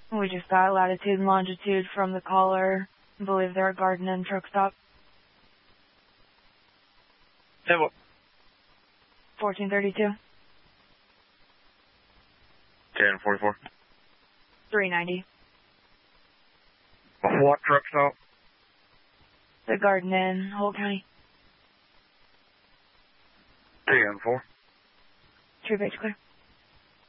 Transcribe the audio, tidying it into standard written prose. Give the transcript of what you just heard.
We just got latitude and longitude from the caller. I believe they're at Garden and Truck Stop. Say what? 1432. 1044. 390. What truck stop? The Garden in Holt County. 10-4. True base clear.